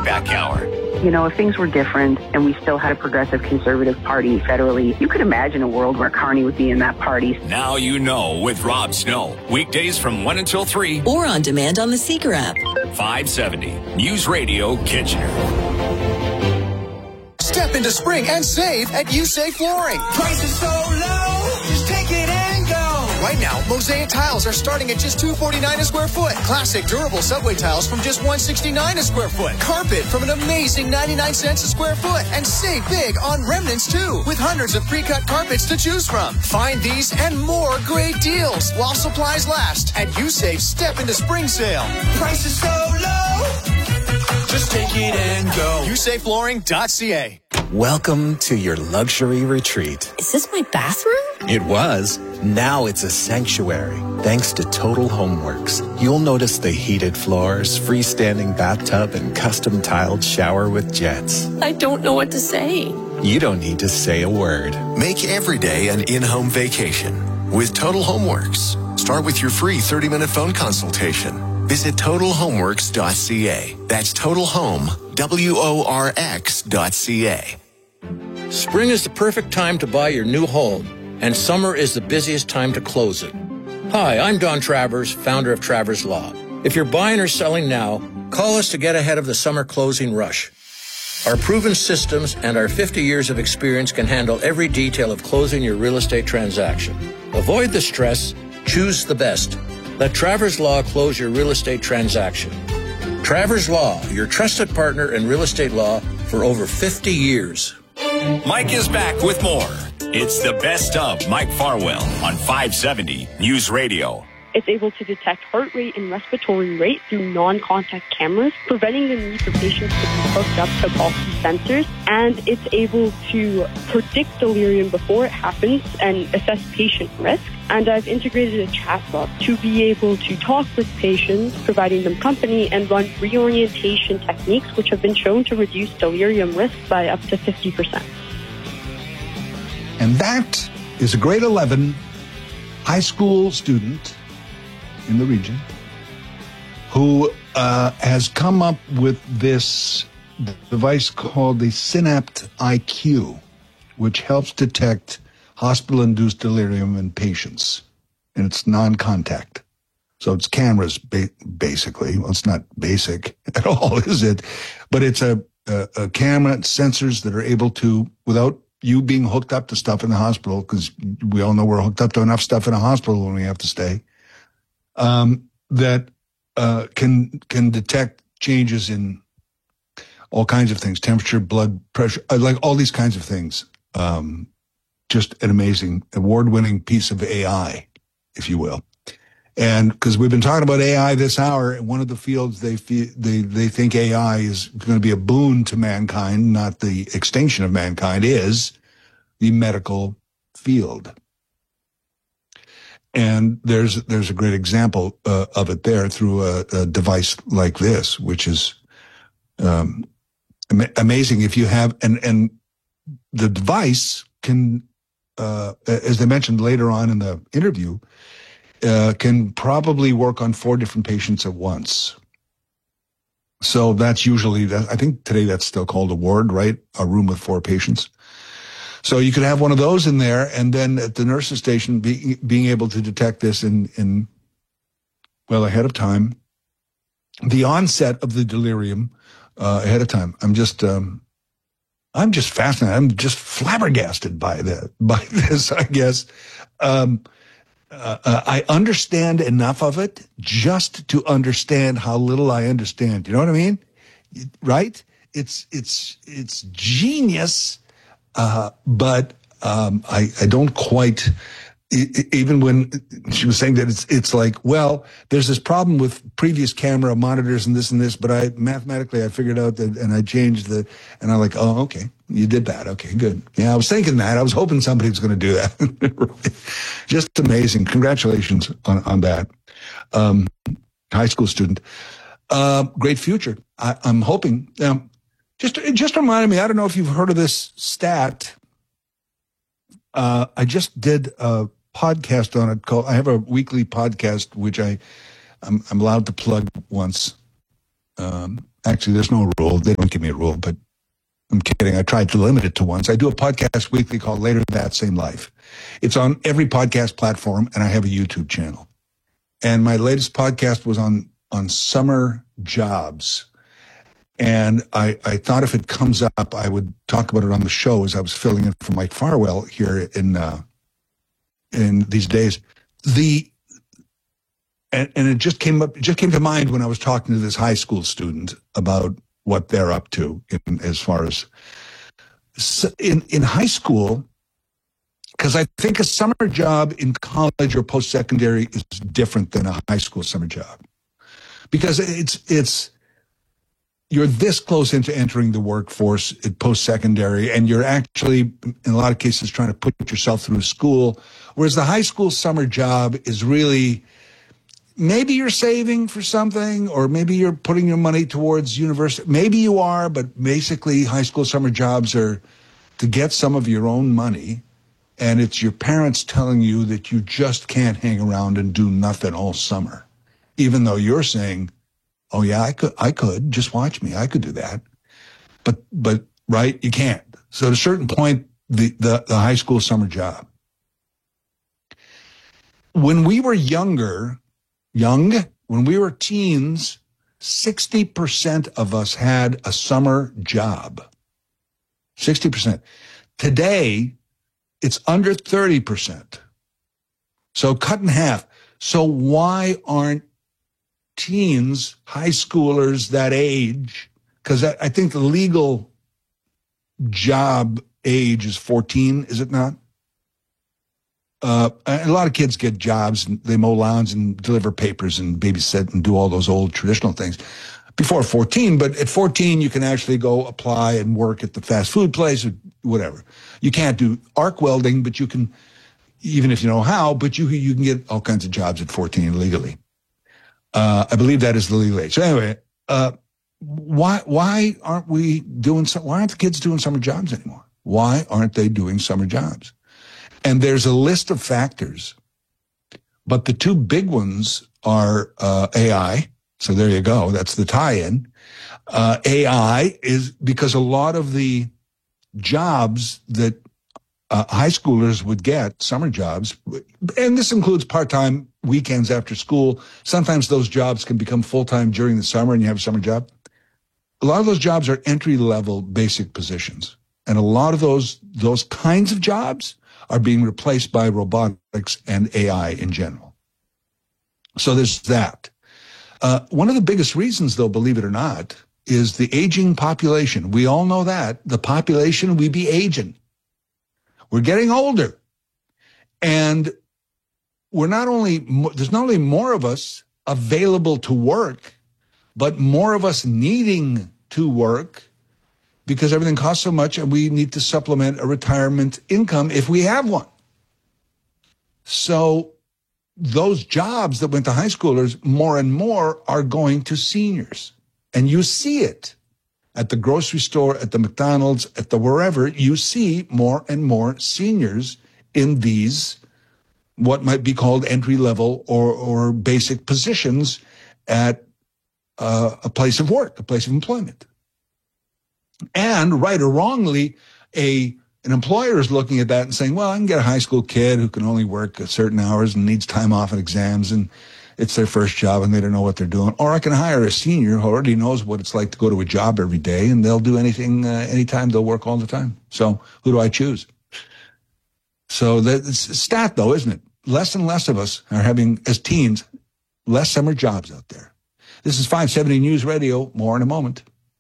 Back Hour. You know, if things were different and we still had a progressive conservative party federally, you could imagine a world where Carney would be in that party. Now you know with Rob Snow. Weekdays from 1 until 3. Or on demand on the Seeker app. 570 News Radio Kitchener. Step into spring and save at USAFE Flooring. Prices so low, just take it and go. Right now, Mosaic tiles are starting at just $249 a square foot. Classic durable subway tiles from just $169 a square foot. Carpet from an amazing 99 cents a square foot. And save big on remnants too, with hundreds of pre-cut carpets to choose from. Find these and more great deals while supplies last at USAFE Step into Spring Sale. Prices so low, just take it and go. USAFEflooring.ca. Welcome to your luxury retreat. Is this my bathroom? It was. Now it's a sanctuary. Thanks to Total Homeworks. You'll notice the heated floors, freestanding bathtub, and custom tiled shower with jets. I don't know what to say. You don't need to say a word. Make every day an in-home vacation with Total Homeworks. Start with your free 30-minute phone consultation. Visit TotalHomeworks.ca. That's TotalHome.ca. Spring is the perfect time to buy your new home, and summer is the busiest time to close it. Hi, I'm Don Travers, founder of Travers Law. If you're buying or selling now, call us to get ahead of the summer closing rush. Our proven systems and our 50 years of experience can handle every detail of closing your real estate transaction. Avoid the stress, choose the best. Let Travers Law close your real estate transaction. Travers Law, your trusted partner in real estate law for over 50 years. Mike is back with more. It's the best of Mike Farwell on 570 News Radio. It's able to detect heart rate and respiratory rate through non-contact cameras, preventing the need for patients to be hooked up to bulky sensors. And it's able to predict delirium before it happens and assess patient risk. And I've integrated a chatbot to be able to talk with patients, providing them company, and run reorientation techniques, which have been shown to reduce delirium risk by up to 50%. And that is a grade 11 high school student in the region who has come up with this device called the Synapt IQ, which helps detect hospital-induced delirium in patients. And it's non-contact. So it's cameras, basically. Well, it's not basic at all, is it? But it's a camera, sensors that are able to, without you being hooked up to stuff in the hospital, because we all know we're hooked up to enough stuff in a hospital when we have to stay, that can detect changes in all kinds of things, temperature, blood pressure, like all these kinds of things. Just an amazing, award-winning piece of AI, if you will. And because we've been talking about AI this hour, and one of the fields they think AI is going to be a boon to mankind, not the extinction of mankind, is the medical field. And there's a great example of it there through a device like this, which is amazing. If you have, and the device can, as they mentioned later on in the interview, can probably work on 4 different patients at once. So that's usually, I think today that's still called a ward, right? A room with 4 patients. So you could have one of those in there, and then at the nurse's station, being able to detect this in ahead of time, the onset of the delirium ahead of time. I'm just fascinated. I'm just flabbergasted by this, I guess. I understand enough of it just to understand how little I understand. You know what I mean? Right? It's genius. But I don't quite, even when she was saying that it's like, well, there's this problem with previous camera monitors and this, but mathematically I figured out that, and I changed and I'm like, oh, okay, you did that. Okay, good. Yeah, I was thinking that. I was hoping somebody was going to do that. Just amazing. Congratulations on that. High school student. Great future. I'm hoping. Just reminded me, I don't know if you've heard of this stat. I just did a podcast on it I have a weekly podcast, which I'm allowed to plug once, Actually, there's no rule. They don't give me a rule, but I'm kidding. I tried to limit it to once. I do a podcast weekly called Later That Same Life. It's on every podcast platform, and I have a YouTube channel. And my latest podcast was on summer jobs. And I thought if it comes up, I would talk about it on the show as I was filling in for Mike Farwell here in these days. And it just came to mind when I was talking to this high school student about what they're up to as far as in high school, because I think a summer job in college or post-secondary is different than a high school summer job, because it's you're this close into entering the workforce at post-secondary, and you're actually, in a lot of cases, trying to put yourself through school, whereas the high school summer job is really, maybe you're saving for something, or maybe you're putting your money towards university. Maybe you are, but basically high school summer jobs are to get some of your own money, and it's your parents telling you that you just can't hang around and do nothing all summer, even though you're saying, oh yeah, I could just watch me. I could do that. But right, you can't. So at a certain point, the high school summer job. When we were young, when we were teens, 60% of us had a summer job. 60%. Today, it's under 30%. So cut in half. So why aren't teens, high schoolers that age, because I think the legal job age is 14, is it not? A lot of kids get jobs, and they mow lawns and deliver papers and babysit and do all those old traditional things before 14. But at 14, you can actually go apply and work at the fast food place or whatever. You can't do arc welding, but you can, even if you know how, but you can get all kinds of jobs at 14 legally. I believe that is the legal age. So anyway, why aren't the kids doing summer jobs anymore? Why aren't they doing summer jobs? And there's a list of factors, but the two big ones are AI. So there you go. That's the tie-in. AI is because a lot of the jobs that high schoolers would get, summer jobs, and this includes part-time weekends after school. Sometimes those jobs can become full-time during the summer and you have a summer job. A lot of those jobs are entry-level basic positions. And a lot of those kinds of jobs are being replaced by robotics and AI in general. So there's that. One of the biggest reasons, though, believe it or not, is the aging population. We all know that. The population, we be aging. We're getting older. And there's not only more of us available to work, but more of us needing to work because everything costs so much and we need to supplement a retirement income if we have one. So those jobs that went to high schoolers, more and more are going to seniors. And you see it at the grocery store, at the McDonald's, at the wherever. You see more and more seniors in these what might be called entry-level or basic positions at a place of work, a place of employment. And right or wrongly, an employer is looking at that and saying, well, I can get a high school kid who can only work at certain hours and needs time off at exams, and it's their first job and they don't know what they're doing. Or I can hire a senior who already knows what it's like to go to a job every day, and they'll do anything, anytime. They'll work all the time. So who do I choose? So it's a stat, though, isn't it? Less and less of us are having, as teens, less summer jobs out there. This is 570 News Radio. More in a moment.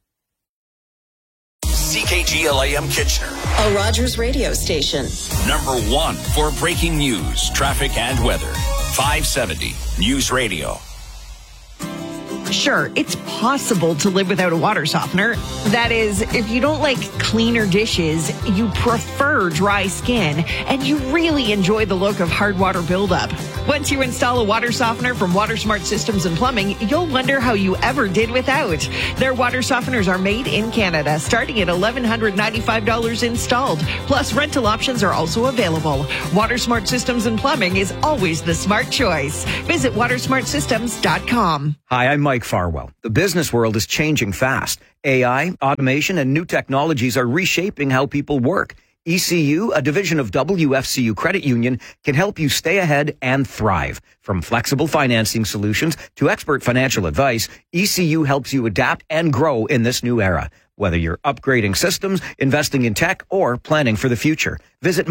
CKGLAM Kitchener, a Rogers radio station. number one for breaking news, traffic, and weather. 570 News Radio. Sure, it's possible to live without a water softener. That is, if you don't like cleaner dishes, you prefer dry skin, and you really enjoy the look of hard water buildup. Once you install a water softener from WaterSmart Systems and Plumbing, you'll wonder how you ever did without. Their water softeners are made in Canada, starting at $1,195 installed. Plus, rental options are also available. WaterSmart Systems and Plumbing is always the smart choice. Visit watersmartsystems.com. Hi, I'm Mike Mike Farwell. The business world is changing fast. AI, automation, and new technologies are reshaping how people work. ECU, a division of WFCU Credit Union, can help you stay ahead and thrive. From flexible financing solutions to expert financial advice, ECU helps you adapt and grow in this new era. Whether you're upgrading systems, investing in tech, or planning for the future, visit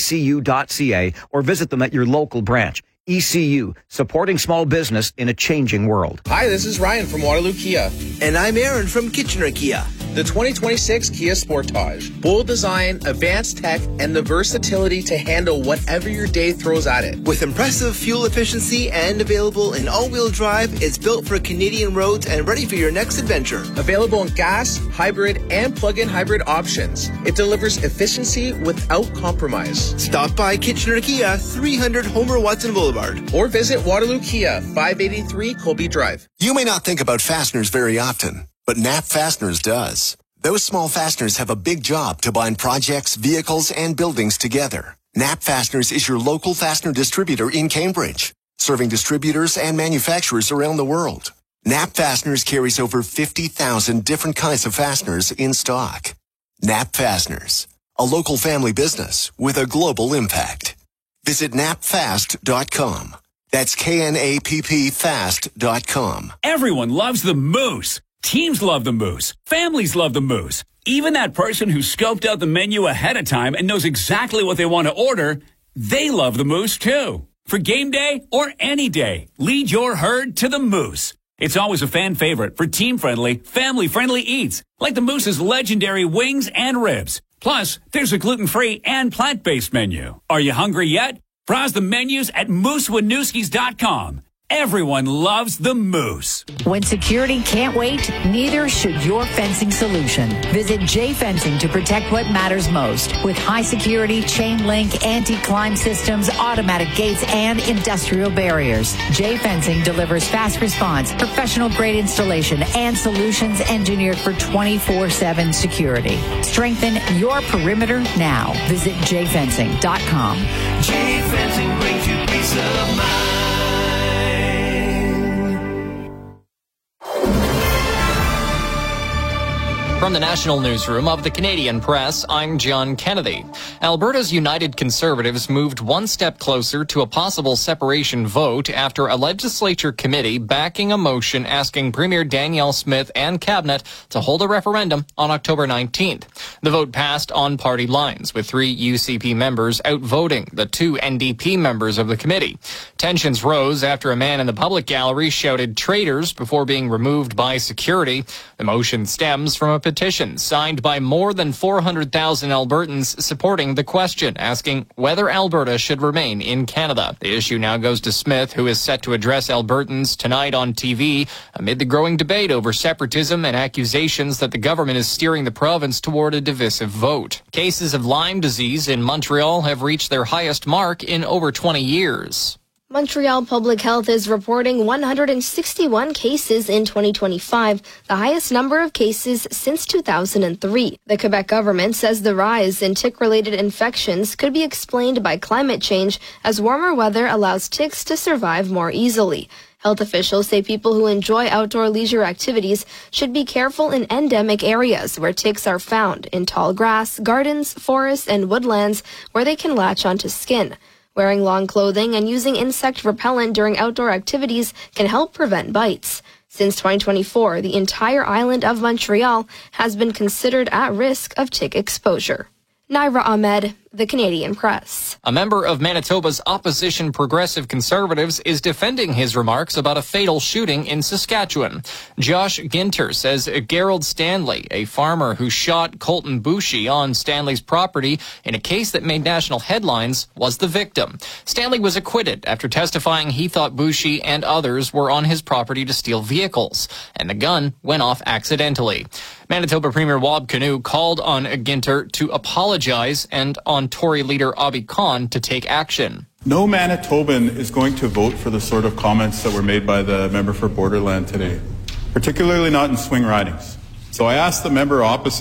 myecu.ca or visit them at your local branch. ECU, supporting small business in a changing world. Hi, this is Ryan from Waterloo Kia. And I'm Aaron from Kitchener Kia. The 2026 Kia Sportage. Bold design, advanced tech, and the versatility to handle whatever your day throws at it. With impressive fuel efficiency and available in all-wheel drive, it's built for Canadian roads and ready for your next adventure. Available in gas, hybrid, and plug-in hybrid options. It delivers efficiency without compromise. Stop by Kitchener Kia, 300 Homer Watson Boulevard. Or visit Waterloo Kia, 583 Colby Drive. You may not think about fasteners very often, but Knapp Fasteners does. Those small fasteners have a big job to bind projects, vehicles, and buildings together. Knapp Fasteners is your local fastener distributor in Cambridge, serving distributors and manufacturers around the world. Knapp Fasteners carries over 50,000 different kinds of fasteners in stock. Knapp Fasteners, a local family business with a global impact. Visit knappfast.com. That's KNAPP fast.com. Everyone loves the Moose. Teams love the Moose. Families love the Moose. Even that person who scoped out the menu ahead of time and knows exactly what they want to order, they love the Moose too. For game day or any day, lead your herd to the Moose. It's always a fan favorite for team-friendly, family-friendly eats, like the Moose's legendary wings and ribs. Plus, there's a gluten-free and plant-based menu. Are you hungry yet? Browse the menus at moosewanewskis.com. Everyone loves the Moose. When security can't wait, neither should your fencing solution. Visit J Fencing to protect what matters most. With high security, chain link, anti-climb systems, automatic gates, and industrial barriers. J Fencing delivers fast response, professional grade installation, and solutions engineered for 24/7 security. Strengthen your perimeter now. Visit jfencing.com. J Fencing brings you peace of mind. From the National Newsroom of the Canadian Press, I'm John Kennedy. Alberta's United Conservatives moved one step closer to a possible separation vote after a legislature committee backing a motion asking Premier Danielle Smith and Cabinet to hold a referendum on October 19th. The vote passed on party lines, with 3 UCP members outvoting the 2 NDP members of the committee. Tensions rose after a man in the public gallery shouted traitors before being removed by security. The motion stems from a petition signed by more than 400,000 Albertans supporting the question, asking whether Alberta should remain in Canada. The issue now goes to Smith, who is set to address Albertans tonight on TV amid the growing debate over separatism and accusations that the government is steering the province toward a divisive vote. Cases of Lyme disease in Montreal have reached their highest mark in over 20 years. Montreal Public Health is reporting 161 cases in 2025, the highest number of cases since 2003. The Quebec government says the rise in tick-related infections could be explained by climate change, as warmer weather allows ticks to survive more easily. Health officials say people who enjoy outdoor leisure activities should be careful in endemic areas where ticks are found, in tall grass, gardens, forests, and woodlands where they can latch onto skin. Wearing long clothing and using insect repellent during outdoor activities can help prevent bites. Since 2024, the entire island of Montreal has been considered at risk of tick exposure. Naira Ahmed, The Canadian Press. A member of Manitoba's opposition Progressive Conservatives is defending his remarks about a fatal shooting in Saskatchewan. Josh Ginter says Gerald Stanley, a farmer who shot Colton Boushie on Stanley's property in a case that made national headlines, was the victim. Stanley was acquitted after testifying he thought Boushie and others were on his property to steal vehicles, and the gun went off accidentally. Manitoba Premier Wab Kinew called on Ginter to apologize and on Tory leader Abi Khan to take action. No Manitoban is going to vote for the sort of comments that were made by the member for Borderland today, particularly not in swing ridings. So I asked the member opposite,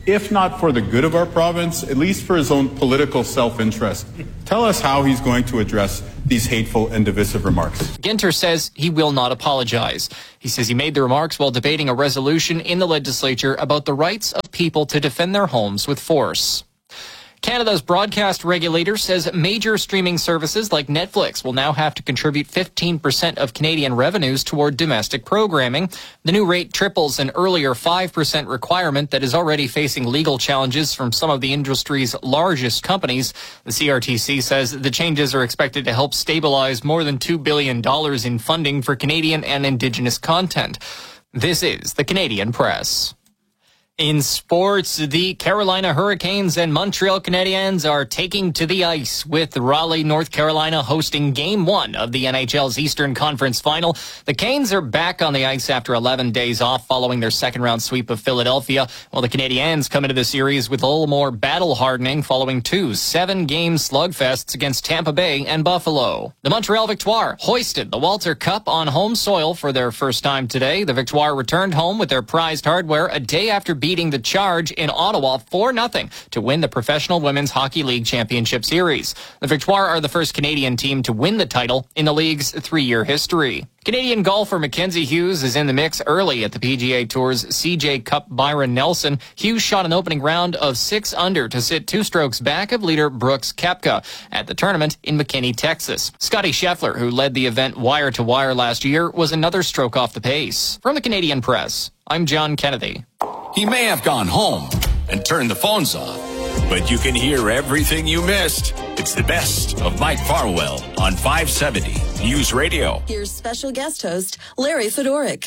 if not for the good of our province, at least for his own political self-interest. Tell us how he's going to address these hateful and divisive remarks. Ginter says he will not apologize. He says he made the remarks while debating a resolution in the legislature about the rights of people to defend their homes with force. Canada's broadcast regulator says major streaming services like Netflix will now have to contribute 15% of Canadian revenues toward domestic programming. The new rate triples an earlier 5% requirement that is already facing legal challenges from some of the industry's largest companies. The CRTC says the changes are expected to help stabilize more than $2 billion in funding for Canadian and Indigenous content. This is the Canadian Press. In sports, the Carolina Hurricanes and Montreal Canadiens are taking to the ice, with Raleigh, North Carolina hosting Game 1 of the NHL's Eastern Conference Final. The Canes are back on the ice after 11 days off following their second-round sweep of Philadelphia, while the Canadiens come into the series with a little more battle-hardening following 2 7-game slugfests against Tampa Bay and Buffalo. The Montreal Victoire hoisted the Walter Cup on home soil for their first time today. The Victoire returned home with their prized hardware a day after beating the Charge in Ottawa 4-0 to win the Professional Women's Hockey League Championship Series. The Victoire are the first Canadian team to win the title in the league's 3-year history. Canadian golfer Mackenzie Hughes is in the mix early at the PGA Tour's CJ Cup Byron Nelson. Hughes shot an opening round of 6 under to sit 2 strokes back of leader Brooks Koepka at the tournament in McKinney, Texas. Scotty Scheffler, who led the event wire to wire last year, was another stroke off the pace. From the Canadian Press, I'm John Kennedy. He may have gone home and turned the phones off, but you can hear everything you missed. It's the best of Mike Farwell on 570 News Radio. Here's special guest host Larry Fedoruk.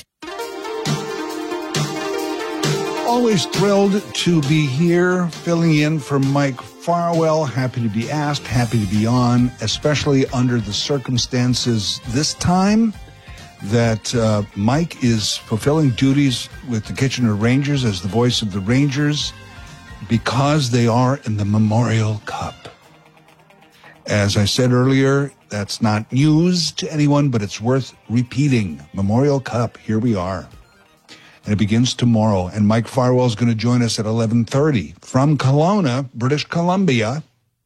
Always thrilled to be here, filling in for Mike Farwell. Happy to be asked, happy to be on, especially under the circumstances this time that Mike is fulfilling duties with the Kitchener Rangers as the voice of the Rangers because they are in the Memorial Cup. As I said earlier, that's not news to anyone, but it's worth repeating. Memorial Cup, here we are. And it begins tomorrow. And Mike Farwell is going to join us at 11:30 from Kelowna, British Columbia.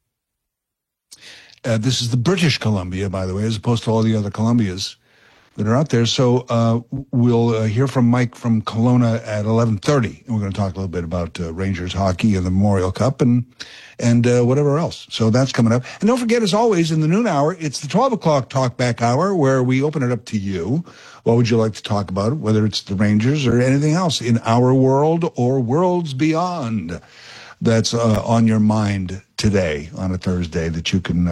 This is the British Columbia, by the way, as opposed to all the other Columbias that are out there. So we'll hear from Mike from Kelowna at 11:30, and we're going to talk a little bit about Rangers hockey and the Memorial Cup and whatever else. So that's coming up. And don't forget, as always, in the noon hour, it's the 12 o'clock talkback hour where we open it up to you. What would you like to talk about, whether it's the Rangers or anything else in our world or worlds beyond that's on your mind today on a Thursday that you can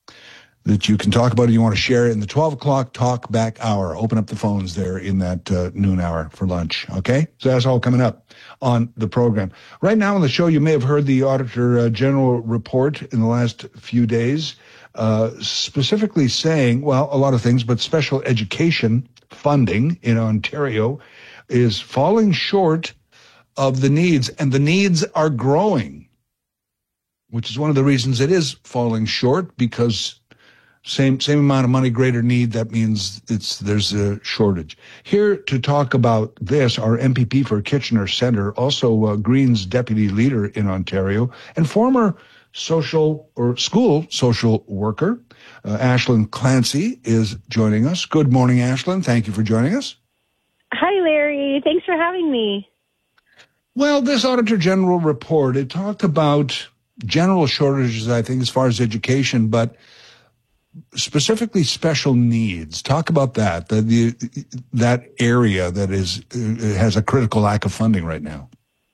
talk about it. You want to share it in the 12 o'clock talk back hour. Open up the phones there in that noon hour for lunch. Okay? So that's all coming up on the program. Right now on the show, you may have heard the Auditor General report in the last few days, specifically saying, well, a lot of things, but special education funding in Ontario is falling short of the needs, and the needs are growing, which is one of the reasons it is falling short, because same amount of money, greater need. That means there's a shortage. Here to talk about this, our MPP for Kitchener Centre, also Green's deputy leader in Ontario, and former school social worker, Ashlyn Clancy is joining us. Good morning, Ashlyn. Thank you for joining us. Hi, Larry. Thanks for having me. Well, this Auditor General report, it talked about general shortages, I think, as far as education, but specifically special needs. Talk about that, that area that has a critical lack of funding right now.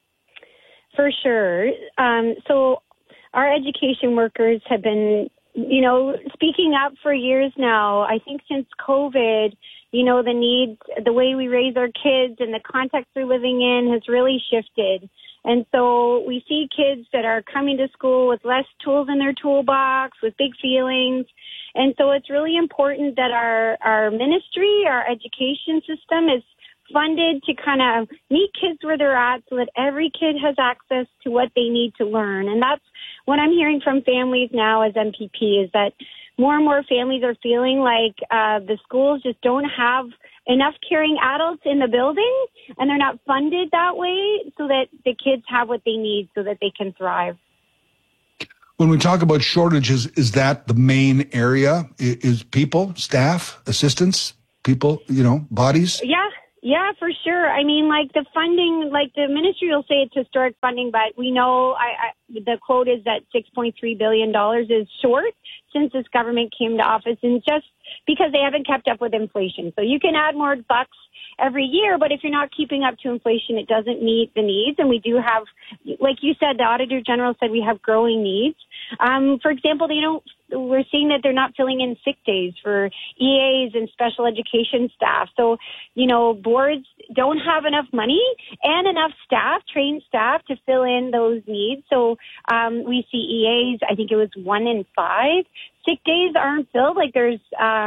For sure. So our education workers have been, speaking up for years now. I think since COVID, the needs, the way we raise our kids and the context we're living in has really shifted. And so we see kids that are coming to school with less tools in their toolbox, with big feelings. And so it's really important that our ministry, our education system is funded to kind of meet kids where they're at so that every kid has access to what they need to learn. And that's what I'm hearing from families now as MPP, is that more and more families are feeling like the schools just don't have enough caring adults in the building, and they're not funded that way so that the kids have what they need so that they can thrive. When we talk about shortages, is that the main area? Is people, staff, assistants, people, bodies? Yeah, for sure. I mean, like the funding, like the ministry will say it's historic funding, but we know the quote is that $6.3 billion is short since this government came to office, and just because they haven't kept up with inflation. So you can add more bucks every year, but if you're not keeping up to inflation, it doesn't meet the needs. And we do have, like you said, the Auditor General said we have growing needs. For example, we're seeing that they're not filling in sick days for EAs and special education staff. So, boards don't have enough money and enough staff, trained staff, to fill in those needs. So we see EAs, I think it was 1 in 5 sick days aren't filled. Like there's,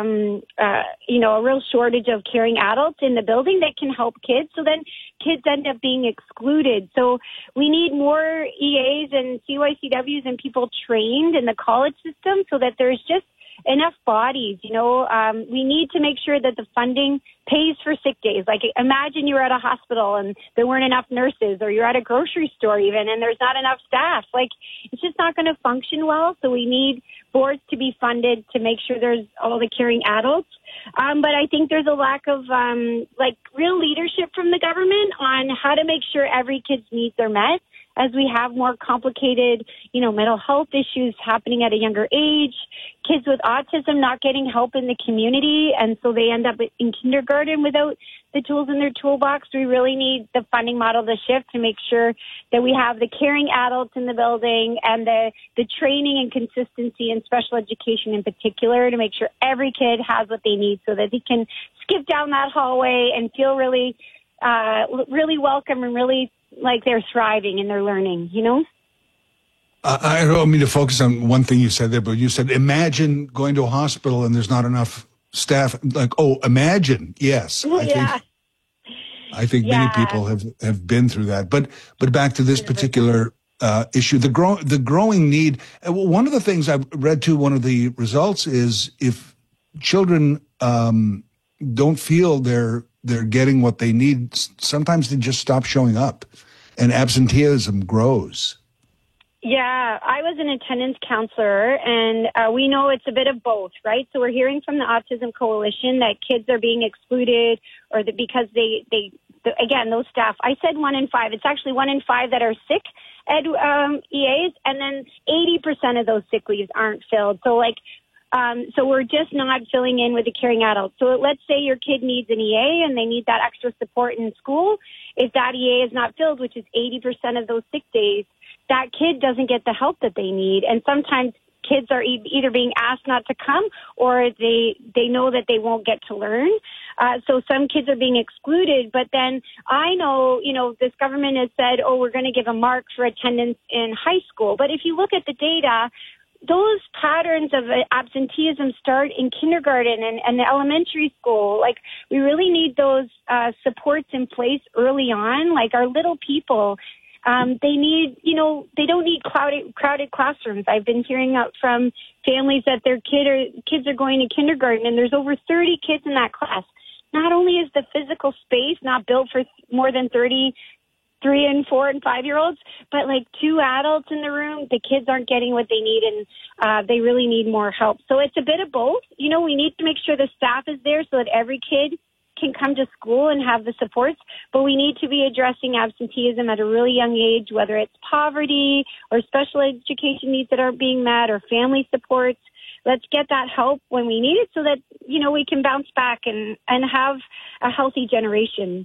a real shortage of caring adults in the building that can help kids. So then kids end up being excluded. So we need more EAs and CYCWs and people trained in the college system so that there's just enough bodies. We need to make sure that the funding pays for sick days. Like imagine you're at a hospital and there weren't enough nurses, or you're at a grocery store even and there's not enough staff. Like it's just not going to function well. So we need boards to be funded to make sure there's all the caring adults. But I think there's a lack of real leadership from the government on how to make sure every kid's needs are met, as we have more complicated, mental health issues happening at a younger age, kids with autism not getting help in the community, and so they end up in kindergarten without the tools in their toolbox. We really need the funding model to shift to make sure that we have the caring adults in the building and the training and consistency in special education in particular to make sure every kid has what they need so that they can skip down that hallway and feel really, really welcome and really like they're thriving and they're learning, I don't mean to focus on one thing you said there, but you said, imagine going to a hospital and there's not enough staff. Like, imagine. Yes. I think many people have been through that. But back to this particular issue, the growing need. One of the things I've read too, one of the results is if children don't feel they're getting what they need, sometimes they just stop showing up and absenteeism grows. Yeah, I was an attendance counselor, and we know it's a bit of both, right? So we're hearing from the Autism Coalition that kids are being excluded or because again, those staff, I said 1 in 5. It's actually 1 in 5 that are sick EAs, and then 80% of those sick leaves aren't filled. So so we're just not filling in with the caring adults. So let's say your kid needs an EA and they need that extra support in school. If that EA is not filled, which is 80% of those sick days, that kid doesn't get the help that they need. And sometimes kids are either being asked not to come or they know that they won't get to learn. So some kids are being excluded. But then I know, this government has said, we're going to give a mark for attendance in high school. But if you look at the data, those patterns of absenteeism start in kindergarten and the elementary school. Like, we really need those supports in place early on. Like, our little people, they need, they don't need crowded classrooms. I've been hearing out from families that their kids are going to kindergarten and there's over 30 kids in that class. Not only is the physical space not built for more than 3 and 4 and 5-year-olds, but like 2 adults in the room, the kids aren't getting what they need and they really need more help. So it's a bit of both. We need to make sure the staff is there so that every kid can come to school and have the supports, but we need to be addressing absenteeism at a really young age, whether it's poverty or special education needs that aren't being met or family supports. Let's get that help when we need it so that, we can bounce back and have a healthy generation.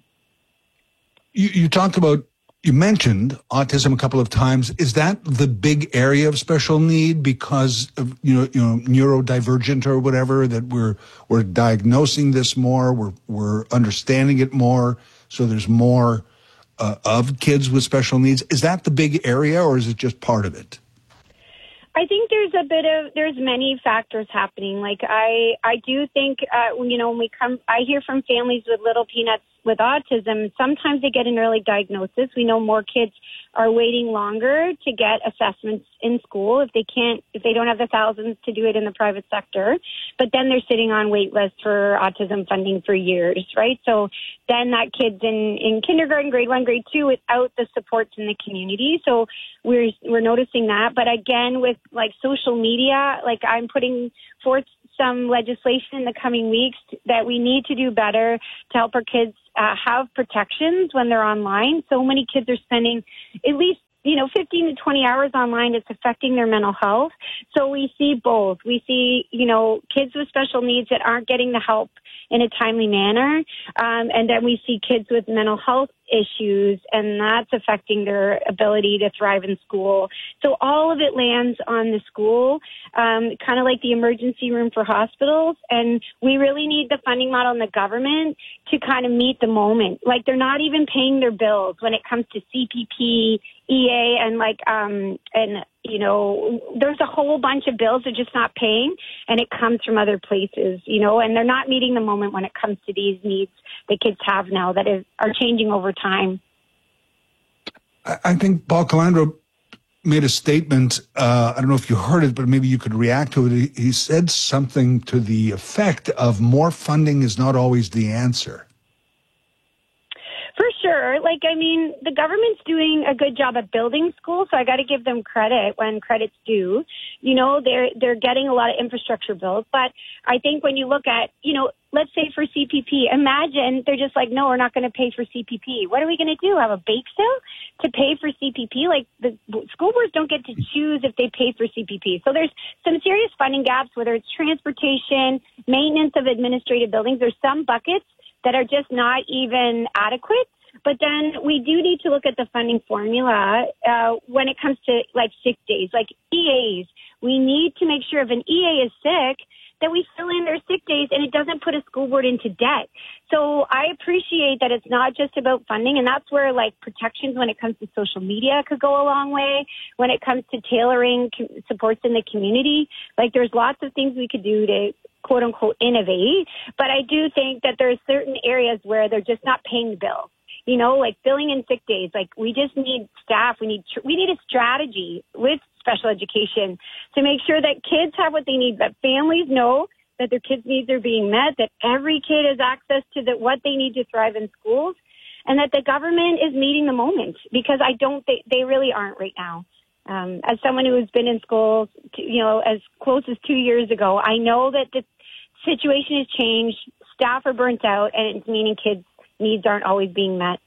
You mentioned autism a couple of times. Is that the big area of special need because of, neurodivergent or whatever, that we're diagnosing this more, we're understanding it more, so there's more of kids with special needs? Is that the big area or is it just part of it? I think there's many factors happening. Like I do think, when I hear from families with little peanuts with autism, sometimes they get an early diagnosis. We know more kids are waiting longer to get assessments in school if they don't have the thousands to do it in the private sector. But then they're sitting on wait lists for autism funding for years, right? So then that kid's in kindergarten, grade 1, grade 2 without the supports in the community. So we're noticing that. But again, with like social media, like I'm putting forth some legislation in the coming weeks that we need to do better to help our kids have protections when they're online. So many kids are spending at least 15 to 20 hours online. It's affecting their mental health. So we see both. We see, kids with special needs that aren't getting the help in a timely manner. And then we see kids with mental health issues, and that's affecting their ability to thrive in school. So all of it lands on the school, kind of like the emergency room for hospitals. And we really need the funding model in the government to kind of meet the moment. Like they're not even paying their bills when it comes to CPP, EA, and there's a whole bunch of bills they're just not paying, and it comes from other places, and they're not meeting the moment when it comes to these needs that kids have now that are changing over time. I think Paul Calandro made a statement. I don't know if you heard it, but maybe you could react to it. He said something to the effect of more funding is not always the answer. For sure. The government's doing a good job at building schools, so I got to give them credit when credit's due. They're getting a lot of infrastructure built, but I think when you look at, let's say for CPP, imagine they're just like, no, we're not going to pay for CPP. What are we going to do? Have a bake sale to pay for CPP? Like the school boards don't get to choose if they pay for CPP. So there's some serious funding gaps, whether it's transportation, maintenance of administrative buildings. There's some buckets that are just not even adequate. But then we do need to look at the funding formula when it comes to like sick days, like EAs. We need to make sure if an EA is sick, that we fill in their sick days and it doesn't put a school board into debt. So I appreciate that it's not just about funding, and that's where like protections when it comes to social media could go a long way. When it comes to tailoring supports in the community, like there's lots of things we could do to quote unquote innovate. But I do think that there's certain areas where they're just not paying the bill. Like filling in sick days. Like we just need staff. We need a strategy with special education to make sure that kids have what they need, that families know that their kids' needs are being met, that every kid has access to what they need to thrive in schools, and that the government is meeting the moment, because I don't think they really aren't right now. As someone who has been in schools, as close as 2 years ago, I know that the situation has changed. Staff are burnt out, and it's meaning kids' needs aren't always being met.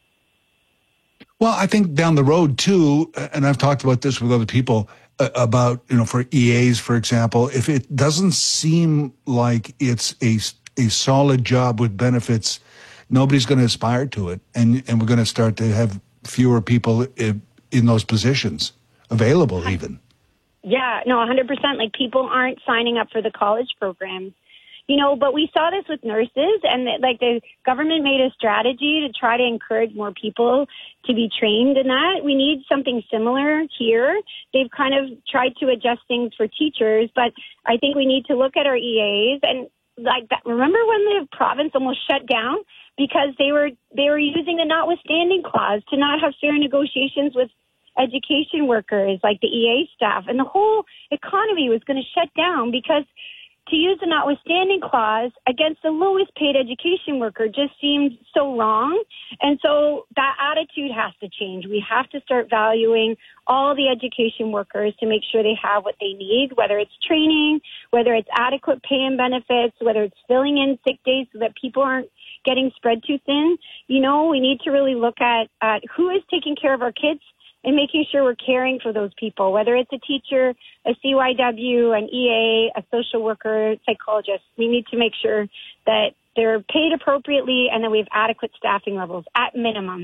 Well, I think down the road, too, and I've talked about this with other people, about, for EAs, for example, if it doesn't seem like it's a solid job with benefits, nobody's going to aspire to it. And we're going to start to have fewer people in those positions available even. Yeah, no, 100%. Like people aren't signing up for the college programs. But we saw this with nurses, and the government made a strategy to try to encourage more people to be trained in that. We need something similar here. They've kind of tried to adjust things for teachers, but I think we need to look at our EAs and like that. Remember when the province almost shut down because they were using the notwithstanding clause to not have fair negotiations with education workers like the EA staff, and the whole economy was going to shut down because to use the notwithstanding clause against the lowest paid education worker just seemed so wrong. And so that attitude has to change. We have to start valuing all the education workers to make sure they have what they need, whether it's training, whether it's adequate pay and benefits, whether it's filling in sick days so that people aren't getting spread too thin. We need to really look at who is taking care of our kids and making sure we're caring for those people, whether it's a teacher, a CYW, an EA, a social worker, psychologist. We need to make sure that they're paid appropriately and that we have adequate staffing levels at minimum.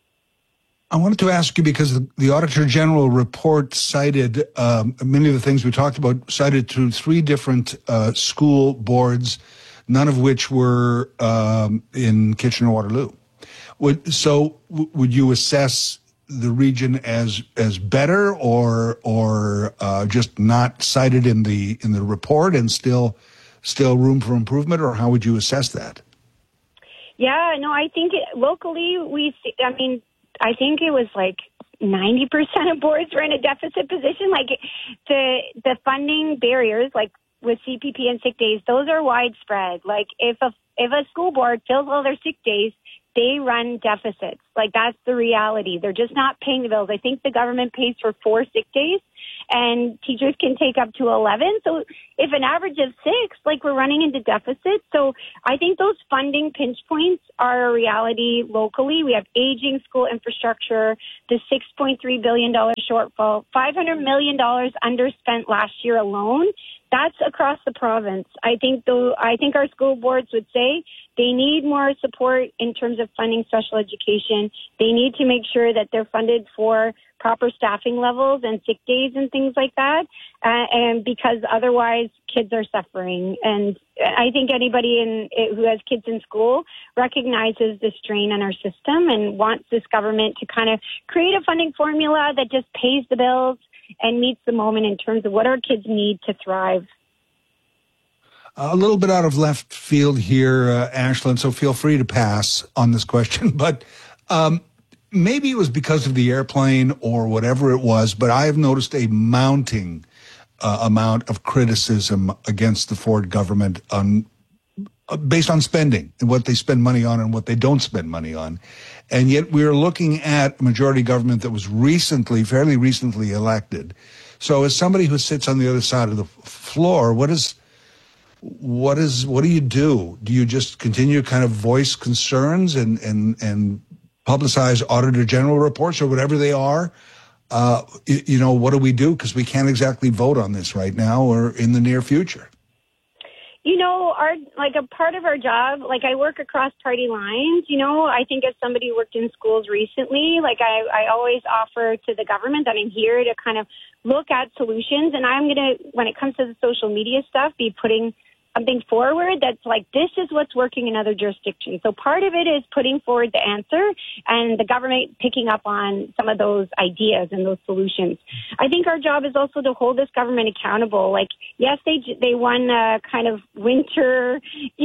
I wanted to ask you, because the Auditor General report cited many of the things we talked about, cited to 3 different school boards, none of which were in Kitchener-Waterloo. Would you assess the region as better or just not cited in the report and still room for improvement, or how would you assess that? Yeah, no, I think locally I think it was like 90% of boards were in a deficit position. Like the funding barriers, like with CPP and sick days, those are widespread. Like if a school board fills all their sick days, they run deficits. Like that's the reality. They're just not paying the bills. I think the government pays for 4 sick days and teachers can take up to 11. So if an average of 6, like we're running into deficits. So I think those funding pinch points are a reality locally. We have aging school infrastructure, the $6.3 billion shortfall, $500 million underspent last year alone. That's across the province. I think our school boards would say they need more support in terms of funding special education. They need to make sure that they're funded for proper staffing levels and sick days and things like that. And because otherwise kids are suffering. And I think anybody who has kids in school recognizes the strain on our system and wants this government to kind of create a funding formula that just pays the bills and meets the moment in terms of what our kids need to thrive. A little bit out of left field here, Ashlyn, so feel free to pass on this question. But maybe it was because of the airplane or whatever it was, but I have noticed a mounting amount of criticism against the Ford government based on spending and what they spend money on and what they don't spend money on. And yet we're looking at a majority government that was fairly recently elected. So as somebody who sits on the other side of the floor, what do you do? Do you just continue to kind of voice concerns and publicize Auditor General reports or whatever they are? What do we do? Because we can't exactly vote on this right now or in the near future. A part of our job, I work across party lines, I think as somebody who worked in schools recently, I always offer to the government that I'm here to kind of look at solutions. And I'm going to, when it comes to the social media stuff, be putting something forward that's like, this is what's working in other jurisdictions. So part of it is putting forward the answer and the government picking up on some of those ideas and those solutions. I think our job is also to hold this government accountable. Yes, they won a kind of winter,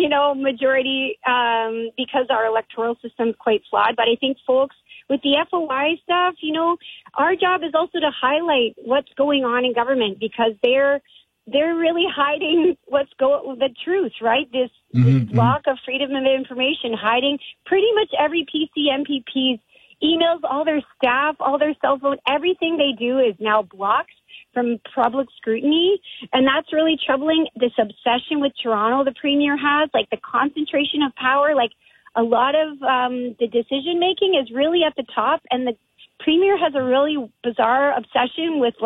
majority because our electoral system is quite flawed. But I think folks, with the FOI stuff, our job is also to highlight what's going on in government because they're really hiding the truth, right? This block of freedom of information, hiding pretty much every PC MPP's emails, all their staff, all their cell phone, everything they do is now blocked from public scrutiny. And that's really troubling. This obsession with Toronto the Premier has, the concentration of power, a lot of the decision making is really at the top. And the Premier has a really bizarre obsession with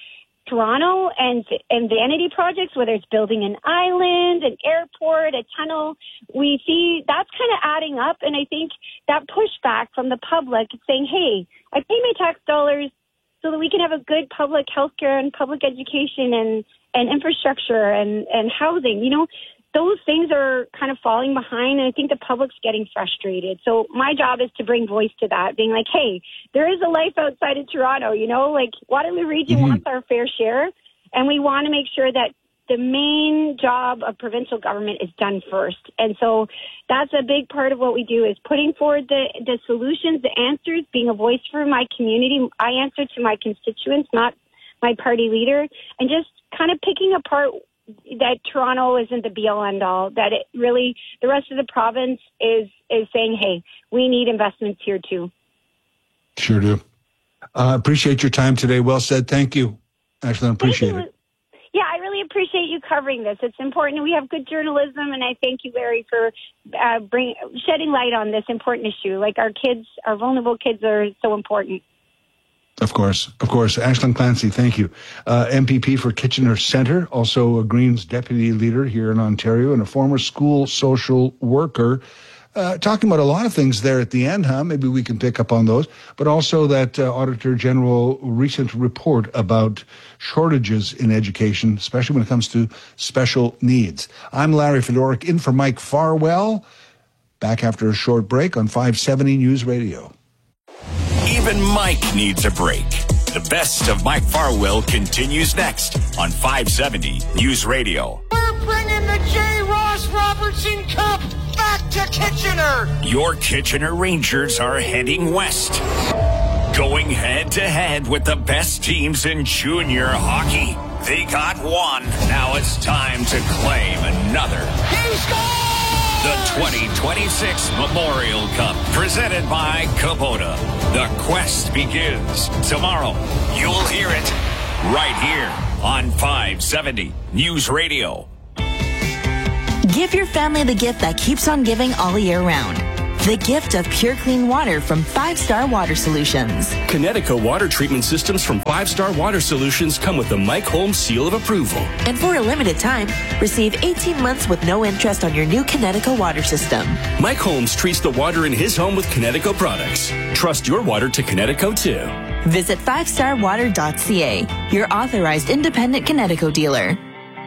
Toronto and vanity projects, whether it's building an island, an airport, a tunnel. We see that's kind of adding up. And I think that pushback from the public saying, hey, I pay my tax dollars so that we can have a good public healthcare and public education and infrastructure and housing. Those things are kind of falling behind, and I think the public's getting frustrated. So my job is to bring voice to that, being like, hey, there is a life outside of Toronto, Waterloo Region wants our fair share, and we want to make sure that the main job of provincial government is done first. And so that's a big part of what we do is putting forward the solutions, the answers, being a voice for my community. I answer to my constituents, not my party leader, and just kind of picking apart that Toronto isn't the be-all, end-all, that it really, the rest of the province is saying, hey, we need investments here too. Sure do. Appreciate your time today. Well said. Thank you, Ashlyn. Appreciate it. Yeah, I really appreciate you covering this. It's important. We have good journalism, and I thank you, Larry, for shedding light on this important issue. Our kids, our vulnerable kids are so important. Of course. Ashlyn Clancy, thank you. MPP for Kitchener Centre, also a Greens deputy leader here in Ontario and a former school social worker. Talking about a lot of things there at the end, Maybe we can pick up on those. But also that Auditor General recent report about shortages in education, especially when it comes to special needs. I'm Larry Fedoruk, in for Mike Farwell. Back after a short break on 570 News Radio. Even Mike needs a break. The best of Mike Farwell continues next on 570 News Radio. We're bringing the J. Ross Robertson Cup back back to Kitchener! Your Kitchener Rangers are heading west. Going head-to-head with the best teams in junior hockey. They got one. Now it's time to claim another. He scored! The 2026 Memorial Cup, presented by Kubota. The quest begins tomorrow. You'll hear it right here on 570 News Radio. Give your family the gift that keeps on giving all year round. The gift of pure clean water from 5 Star Water Solutions. Connecticut water treatment systems from 5 Star Water Solutions come with the Mike Holmes seal of approval. And for a limited time, receive 18 months with no interest on your new Connecticut water system. Mike Holmes treats the water in his home with Connecticut products. Trust your water to Connecticut too. Visit 5starwater.ca, your authorized independent Connecticut dealer.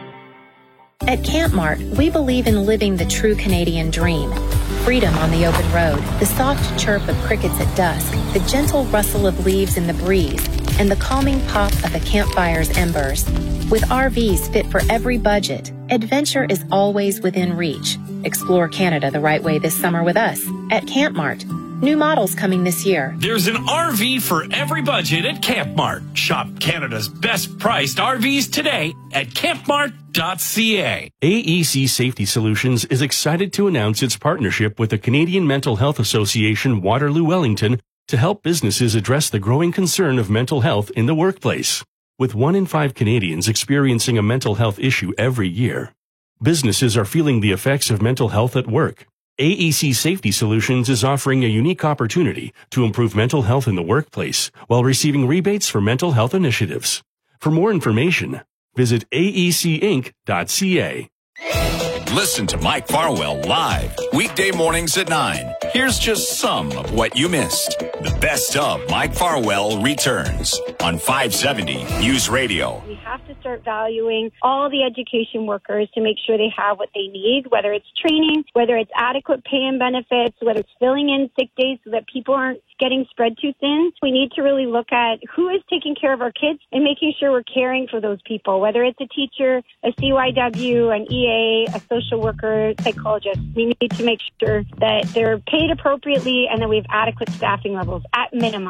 At Camp Mart, we believe in living the true Canadian dream. Freedom on the open road, the soft chirp of crickets at dusk, the gentle rustle of leaves in the breeze, and the calming pop of a campfire's embers. With RVs fit for every budget, adventure is always within reach. Explore Canada the right way this summer with us at Camp Mart. New models coming this year. There's an RV for every budget at Camp Mart. Shop Canada's best priced RVs today at campmart.ca. AEC Safety Solutions is excited to announce its partnership with the Canadian Mental Health Association Waterloo Wellington to help businesses address the growing concern of mental health in the workplace. With 1 in 5 Canadians experiencing a mental health issue every year, businesses are feeling the effects of mental health at work. AEC Safety Solutions is offering a unique opportunity to improve mental health in the workplace while receiving rebates for mental health initiatives. For more information, visit aecinc.ca. Listen to Mike Farwell live, weekday mornings at 9. Here's just some of what you missed. The best of Mike Farwell returns on 570 News Radio. We have to start valuing all the education workers to make sure they have what they need, whether it's training, whether it's adequate pay and benefits, whether it's filling in sick days so that people aren't getting spread too thin. We need to really look at who is taking care of our kids and making sure we're caring for those people, whether it's a teacher, a CYW, an EA, a social worker, psychologist. We need to make sure that they're paid appropriately and that we have adequate staffing levels at minimum.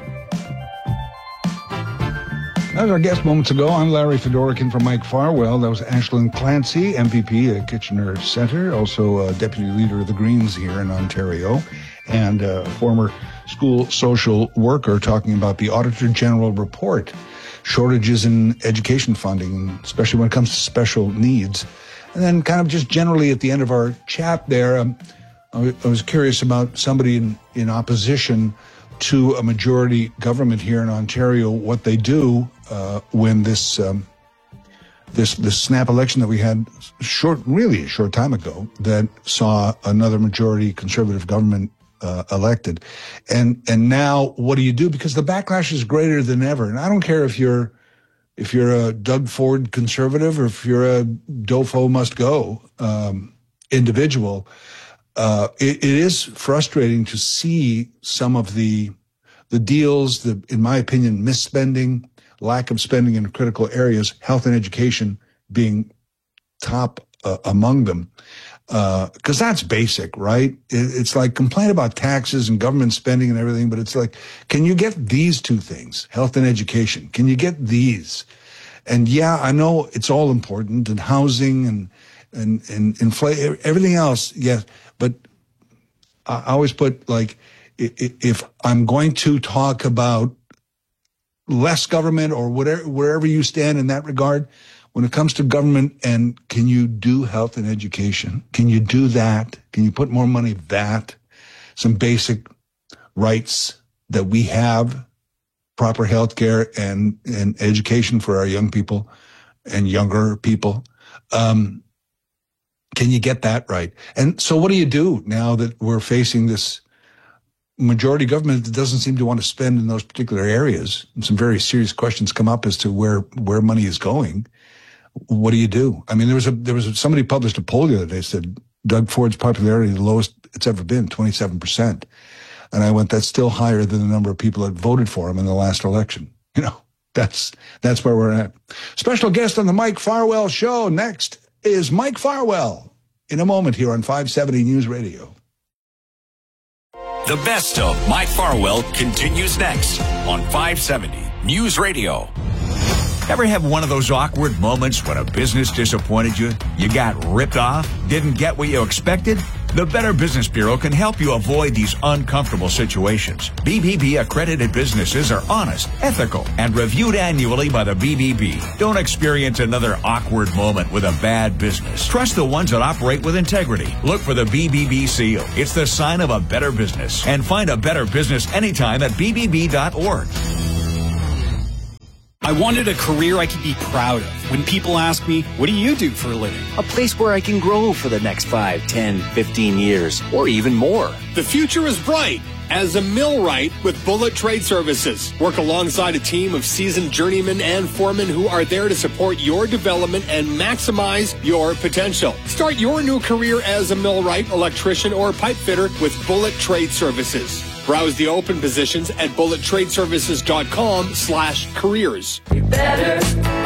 That was our guest moments ago. I'm Larry Fedorikin from Mike Farwell. That was Ashlyn Clancy, MVP at Kitchener Centre, also Deputy Leader of the Greens here in Ontario, and former school social worker, talking about the Auditor General report, shortages in education funding, especially when it comes to special needs. And then kind of just generally at the end of our chat there, I was curious about somebody in opposition to a majority government here in Ontario, what they do when this snap election that we had really a short time ago that saw another majority conservative government elected, and now what do you do? Because the backlash is greater than ever, and I don't care if you're a Doug Ford conservative or if you're a Dofo must go individual. It is frustrating to see some of the deals, in my opinion, misspending, lack of spending in critical areas, health and education being top among them. Because that's basic, right? It's like complain about taxes and government spending and everything, but it's like, can you get these two things, health and education? Can you get these? And yeah, I know it's all important, and housing and inflation, everything else, yes. But I always put, like, if I'm going to talk about less government or wherever you stand in that regard, when it comes to government, and can you do health and education? Can you do that? Can you put more money that? Some basic rights that we have, proper health care and education for our young people and younger people. Can you get that right? And so what do you do now that we're facing this majority government that doesn't seem to want to spend in those particular areas? And some very serious questions come up as to where money is going. What do you do? I mean, there was somebody published a poll the other day, said Doug Ford's popularity the lowest it's ever been, 27%. And I went, that's still higher than the number of people that voted for him in the last election. You know, that's where we're at. Special guest on the Mike Farwell Show. Next is Mike Farwell. in a moment here on 570 News Radio. The best of Mike Farwell continues next on 570 News Radio. Ever have one of those awkward moments when a business disappointed you? You got ripped off? Didn't get what you expected? The Better Business Bureau can help you avoid these uncomfortable situations. BBB accredited businesses are honest, ethical, and reviewed annually by the BBB. Don't experience another awkward moment with a bad business. Trust the ones that operate with integrity. Look for the BBB seal. It's the sign of a better business. And find a better business anytime at bbb.org. I wanted a career I could be proud of. When people ask me, what do you do for a living? A place where I can grow for the next 5, 10, 15 years, or even more. The future is bright as a millwright with Bullet Trade Services. Work alongside a team of seasoned journeymen and foremen who are there to support your development and maximize your potential. Start your new career as a millwright, electrician, or pipe fitter with Bullet Trade Services. Browse the open positions at bullettradeservices.com/careers. Get better,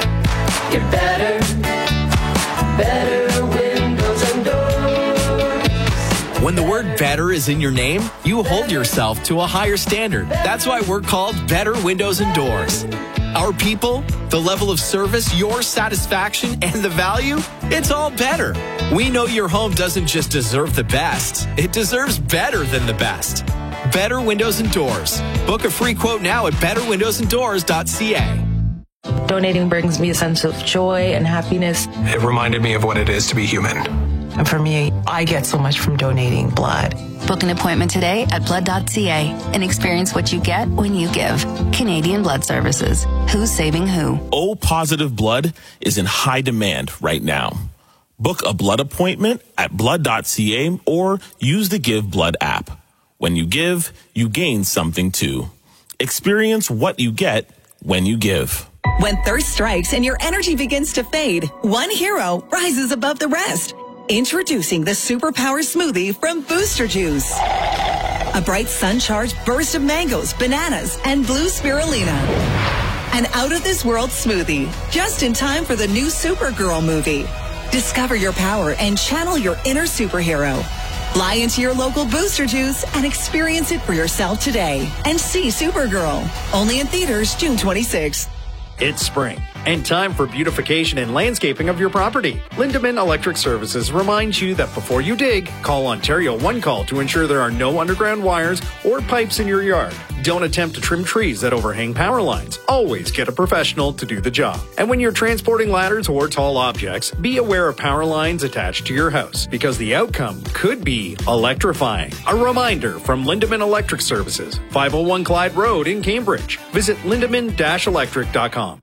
better windows and doors. When the word better is in your name, you hold yourself to a higher standard. That's why we're called Better Windows and Doors. Our people, the level of service, your satisfaction, and the value, it's all better. We know your home doesn't just deserve the best, it deserves better than the best. Better Windows and Doors. Book a free quote now at betterwindowsanddoors.ca. Donating brings me a sense of joy and happiness. It reminded me of what it is to be human. And for me, I get so much from donating blood. Book an appointment today at blood.ca and experience what you get when you give. Canadian Blood Services. Who's saving who? O-positive blood is in high demand right now. Book a blood appointment at blood.ca or use the Give Blood app. When you give, you gain something too. Experience what you get when you give. When thirst strikes and your energy begins to fade, one hero rises above the rest. Introducing the Superpower Smoothie from Booster Juice. A bright sun-charged burst of mangoes, bananas, and blue spirulina. An out-of-this-world smoothie, just in time for the new Supergirl movie. Discover your power and channel your inner superhero. Fly into your local Booster Juice and experience it for yourself today. And see Supergirl. Only in theaters June 26th. It's spring and time for beautification and landscaping of your property. Lindemann Electric Services reminds you that before you dig, call Ontario One Call to ensure there are no underground wires or pipes in your yard. Don't attempt to trim trees that overhang power lines. Always get a professional to do the job. And when you're transporting ladders or tall objects, be aware of power lines attached to your house because the outcome could be electrifying. A reminder from Lindemann Electric Services, 501 Clyde Road in Cambridge. Visit lindemann-electric.com.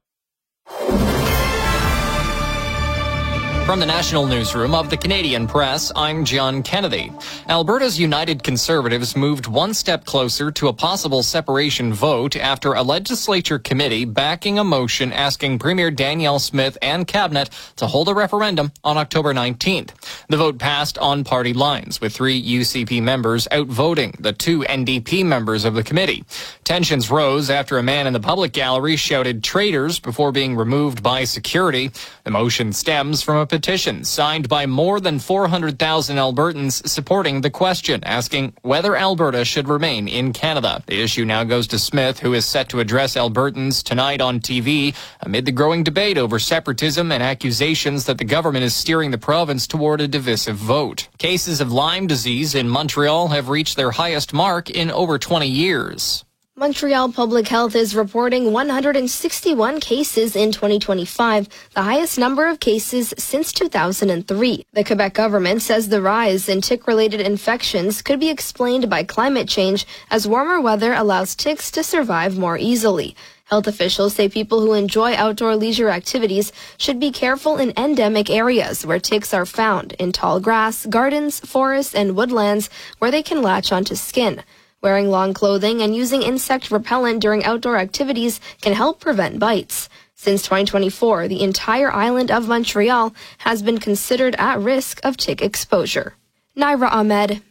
From the National Newsroom of the Canadian Press, I'm John Kennedy. Alberta's United Conservatives moved one step closer to a possible separation vote after a legislature committee backing a motion asking Premier Danielle Smith and Cabinet to hold a referendum on October 19th. The vote passed on party lines, with 3 UCP members outvoting the 2 NDP members of the committee. Tensions rose after a man in the public gallery shouted traitors before being removed by security. The motion stems from a petition signed by more than 400,000 Albertans supporting the question, asking whether Alberta should remain in Canada. The issue now goes to Smith, who is set to address Albertans tonight on TV amid the growing debate over separatism and accusations that the government is steering the province toward a divisive vote. Cases of Lyme disease in Montreal have reached their highest mark in over 20 years. Montreal Public Health is reporting 161 cases in 2025, the highest number of cases since 2003. The Quebec government says the rise in tick-related infections could be explained by climate change, as warmer weather allows ticks to survive more easily. Health officials say people who enjoy outdoor leisure activities should be careful in endemic areas where ticks are found, in tall grass, gardens, forests, and woodlands where they can latch onto skin. Wearing long clothing and using insect repellent during outdoor activities can help prevent bites. Since 2024, the entire island of Montreal has been considered at risk of tick exposure. Naira Ahmed,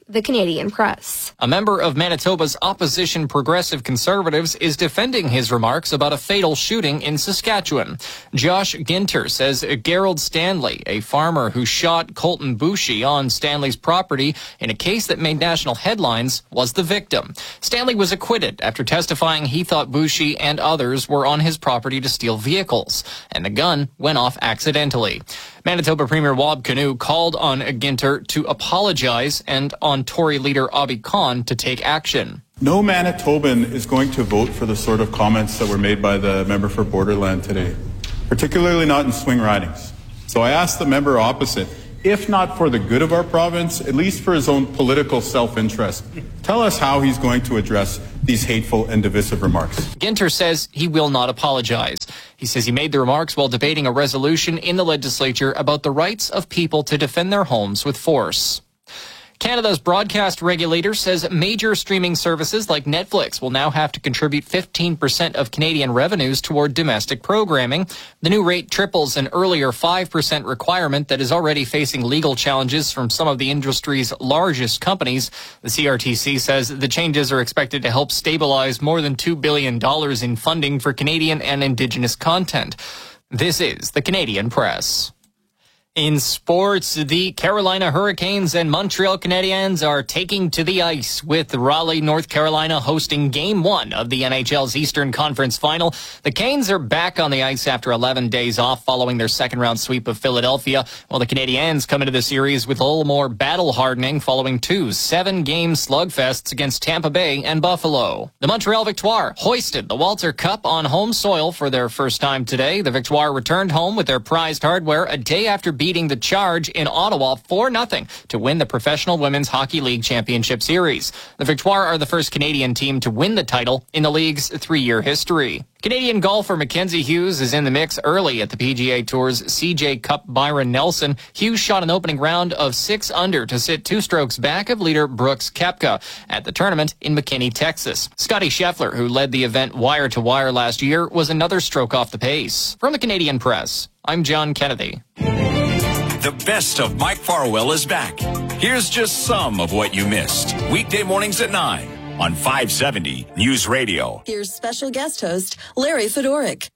the Canadian Press. A member of Manitoba's opposition Progressive Conservatives is defending his remarks about a fatal shooting in Saskatchewan. Josh Ginter says Gerald Stanley, a farmer who shot Colton Boushie on Stanley's property in a case that made national headlines, was the victim. Stanley was acquitted after testifying he thought Boushie and others were on his property to steal vehicles, and the gun went off accidentally. Manitoba Premier Wab Kinew called on Ginter to apologize and on Tory leader Abi Khan to take action. No Manitoban is going to vote for the sort of comments that were made by the member for Borderland today, particularly not in swing ridings. So I asked the member opposite, if not for the good of our province, at least for his own political self-interest, tell us how he's going to address these hateful and divisive remarks. Ginter says he will not apologize. He says he made the remarks while debating a resolution in the legislature about the rights of people to defend their homes with force. Canada's broadcast regulator says major streaming services like Netflix will now have to contribute 15% of Canadian revenues toward domestic programming. The new rate triples an earlier 5% requirement that is already facing legal challenges from some of the industry's largest companies. The CRTC says the changes are expected to help stabilize more than $2 billion in funding for Canadian and Indigenous content. This is the Canadian Press. In sports, the Carolina Hurricanes and Montreal Canadiens are taking to the ice, with Raleigh, North Carolina hosting Game 1 of the NHL's Eastern Conference Final. The Canes are back on the ice after 11 days off following their second-round sweep of Philadelphia, while the Canadiens come into the series with a little more battle hardening following 2 7-game slugfests against Tampa Bay and Buffalo. The Montreal Victoire hoisted the Walter Cup on home soil for their first time today. The Victoire returned home with their prized hardware a day after beating the Charge in Ottawa 4-0 to win the Professional Women's Hockey League Championship Series. The Victoire are the first Canadian team to win the title in the league's 3-year history. Canadian golfer Mackenzie Hughes is in the mix early at the PGA Tour's CJ Cup Byron Nelson. Hughes shot an opening round of 6 under to sit 2 strokes back of leader Brooks Koepka at the tournament in McKinney, Texas. Scotty Scheffler, who led the event wire to wire last year, was another stroke off the pace. From the Canadian Press, I'm John Kennedy. The best of Mike Farwell is back. Here's just some of what you missed. Weekday mornings at 9 on 570 News Radio. Here's special guest host Larry Fedoruk.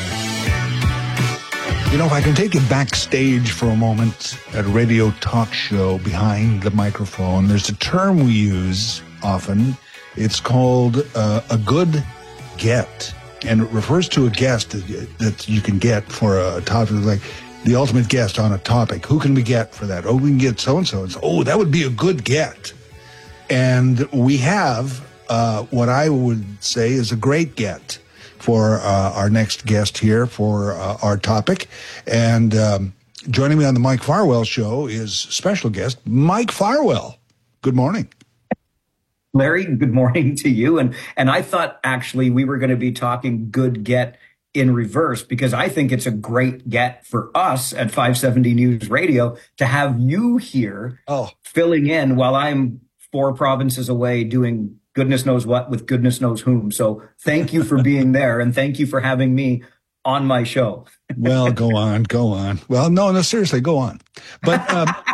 You know, if I can take you backstage for a moment at a radio talk show behind the microphone, there's a term we use often. It's called a good get. And it refers to a guest that you can get for a topic, like the ultimate guest on a topic. Who can we get for that? Oh, we can get so-and-so. Oh, that would be a good get. And we have what I would say is a great get for our next guest here for our topic. And joining me on the Mike Farwell Show is special guest Mike Farwell. Good morning. Larry, good morning to you. And I thought actually we were going to be talking good get in reverse, because I think it's a great get for us at 570 News Radio to have you here filling in while I'm 4 provinces away doing goodness knows what with goodness knows whom. So thank you for being there, and thank you for having me on my show. Well, go on. Well, no, seriously, go on. But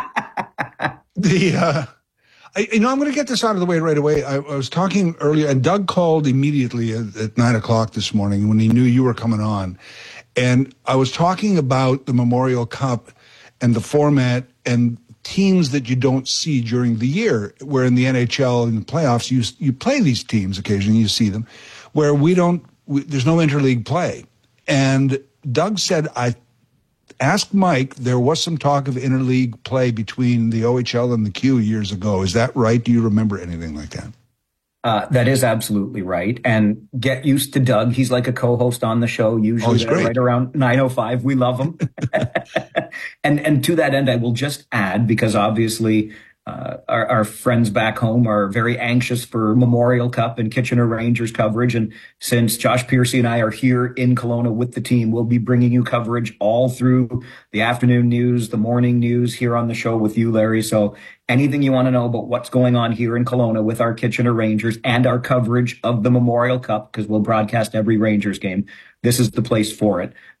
I'm going to get this out of the way right away. I was talking earlier, and Doug called immediately at 9 o'clock this morning when he knew you were coming on. And I was talking about the Memorial Cup and the format and teams that you don't see during the year, where in the NHL in the playoffs, you play these teams occasionally, you see them, where there's no interleague play. And Doug said, I asked Mike, there was some talk of interleague play between the OHL and the Q years ago. Is that right? Do you remember anything like that? That is absolutely right. And get used to Doug. He's like a co-host on the show, usually right around 9:05. We love him. And to that end, I will just add, because obviously our friends back home are very anxious for Memorial Cup and Kitchener Rangers coverage. And since Josh Piercy and I are here in Kelowna with the team, we'll be bringing you coverage all through the afternoon news, the morning news here on the show with you, Larry. So anything you want to know about what's going on here in Kelowna with our Kitchener Rangers and our coverage of the Memorial Cup, because we'll broadcast every Rangers game, this is the place for it.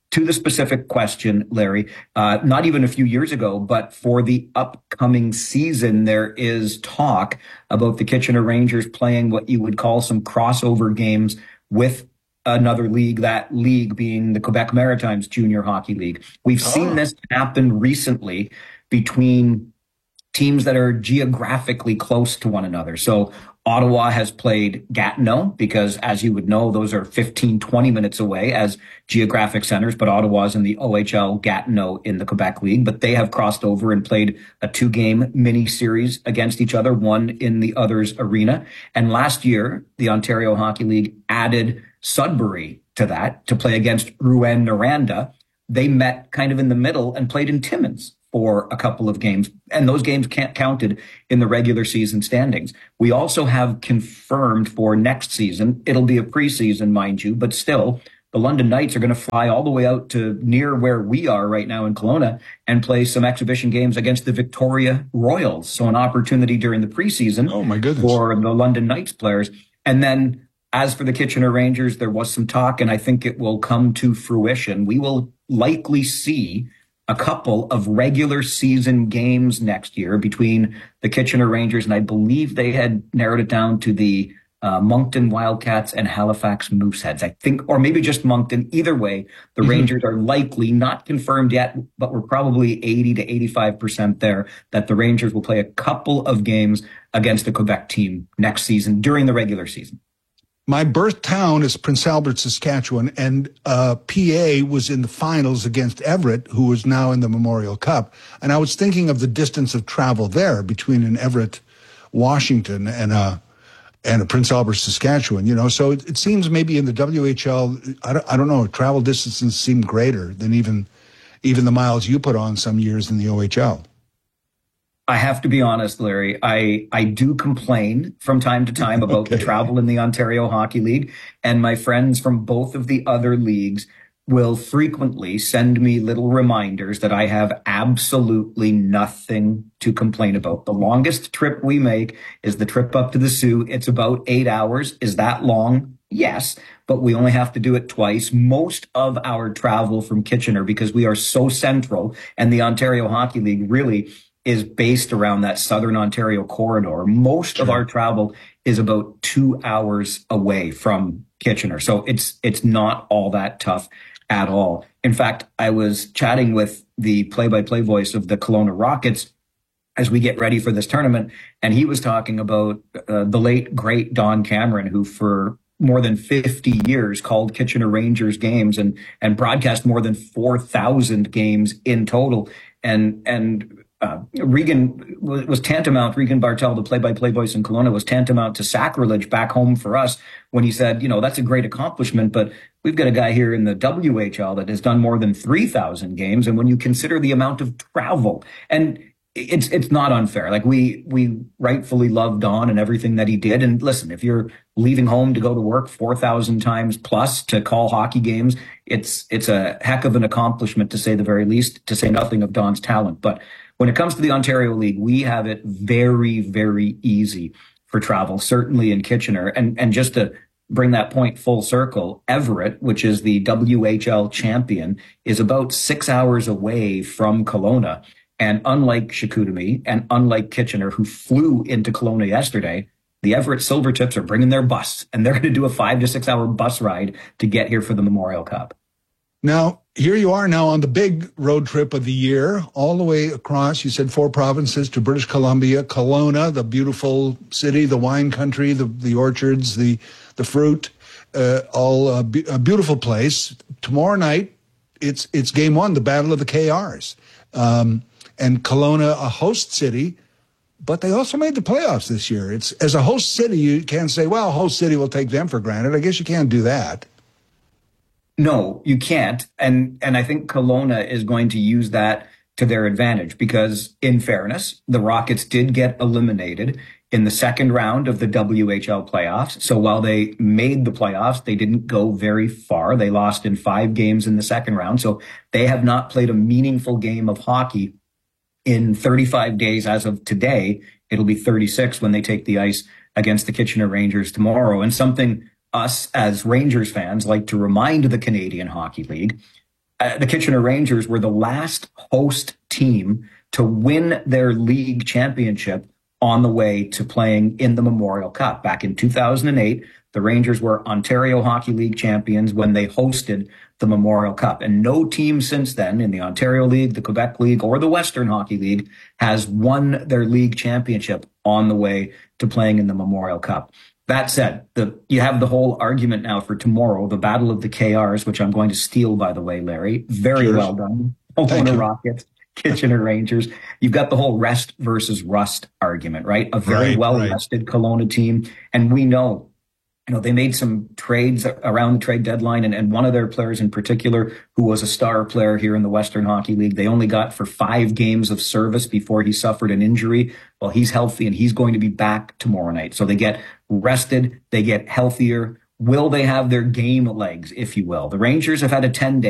to the specific question, Larry, not even a few years ago, but for the upcoming season, there is talk about the Kitchener Rangers playing what you would call some crossover games with another league, that league being the Quebec Maritimes Junior Hockey League. We've seen this happen recently between teams that are geographically close to one another. So Ottawa has played Gatineau because, as you would know, those are 15, 20 minutes away as geographic centers, but Ottawa's in the OHL, Gatineau in the Quebec League, but they have crossed over and played a 2-game mini series against each other, one in the other's arena. And last year, the Ontario Hockey League added Sudbury to that to play against Rouyn-Noranda. They met kind of in the middle and played in Timmins for a couple of games, and those games can't counted in the regular season standings. We also have confirmed for next season, it'll be a preseason, mind you, but still, the London Knights are going to fly all the way out to near where we are right now in Kelowna and play some exhibition games against the Victoria Royals. So an opportunity during the preseason for the London Knights players. And then as for the Kitchener Rangers, there was some talk, and I think it will come to fruition. We will likely see a couple of regular season games next year between the Kitchener Rangers, and I believe they had narrowed it down to the Moncton Wildcats and Halifax Mooseheads, I think, or maybe just Moncton. Either way, the Rangers are likely, not confirmed yet, but we're probably 80 to 85% there, that the Rangers will play a couple of games against the Quebec team next season during the regular season. My birth town is Prince Albert, Saskatchewan, and PA was in the finals against Everett, who is now in the Memorial Cup. And I was thinking of the distance of travel there between an Everett, Washington, and a Prince Albert, Saskatchewan. You know, so it seems maybe in the WHL, I don't know, travel distances seem greater than even the miles you put on some years in the OHL. I have to be honest, Larry. I do complain from time to time about the travel in the Ontario Hockey League, and my friends from both of the other leagues will frequently send me little reminders that I have absolutely nothing to complain about. The longest trip we make is the trip up to the Soo. It's about 8 hours. Is that long? Yes, but we only have to do it twice. Most of our travel from Kitchener, because we are so central, and the Ontario Hockey League really is based around that Southern Ontario corridor. Most of our travel is about 2 hours away from Kitchener. So it's not all that tough at all. In fact, I was chatting with the play-by-play voice of the Kelowna Rockets as we get ready for this tournament, and he was talking about the late, great Don Cameron, who for more than 50 years called Kitchener Rangers games and broadcast more than 4,000 games in total. And Regan was tantamount, Regan Bartel, the play-by-play voice in Kelowna, was tantamount to sacrilege back home for us when he said, you know, that's a great accomplishment, but we've got a guy here in the WHL that has done more than 3,000 games. And when you consider the amount of travel, and it's not unfair. Like we rightfully love Don and everything that he did. And listen, if you're leaving home to go to work 4,000 times plus to call hockey games, it's a heck of an accomplishment, to say the very least, to say nothing of Don's talent. But when it comes to the Ontario League, we have it very, very easy for travel, certainly in Kitchener. And just to bring that point full circle, Everett, which is the WHL champion, is about 6 hours away from Kelowna. And unlike Chicoutimi and unlike Kitchener, who flew into Kelowna yesterday, the Everett Silvertips are bringing their bus, and they're going to do a 5 to 6 hour bus ride to get here for the Memorial Cup. Now, here you are now on the big road trip of the year, all the way across, you said 4 provinces to British Columbia, Kelowna, the beautiful city, the wine country, the orchards, the fruit, all a beautiful place. Tomorrow night, it's game one, the Battle of the KRs. And Kelowna, a host city, but they also made the playoffs this year. It's, as a host city, you can't say, well, host city will take them for granted. I guess you can't do that. No, you can't. And I think Kelowna is going to use that to their advantage because, in fairness, the Rockets did get eliminated in the second round of the WHL playoffs. So while they made the playoffs, they didn't go very far. They lost in 5 games in the second round. So they have not played a meaningful game of hockey in 35 days as of today. It'll be 36 when they take the ice against the Kitchener Rangers tomorrow. And something us as Rangers fans like to remind the Canadian Hockey League, the Kitchener Rangers were the last host team to win their league championship on the way to playing in the Memorial Cup. Back in 2008, the Rangers were Ontario Hockey League champions when they hosted the Memorial Cup. And no team since then in the Ontario League, the Quebec League, or the Western Hockey League has won their league championship on the way to playing in the Memorial Cup. That said, you have the whole argument now for tomorrow, the Battle of the KRs, which I'm going to steal, by the way, Larry. Very well done. Kelowna Rockets, Kitchener Rangers. You've got the whole rest versus rust argument, right? A very well-rested Kelowna team. And we know, they made some trades around the trade deadline, and one of their players in particular, who was a star player here in the Western Hockey League, they only got for 5 games of service before he suffered an injury. Well, he's healthy, and he's going to be back tomorrow night. So they get rested, they get healthier. Will they have their game legs, if you will? The Rangers have had a 10-day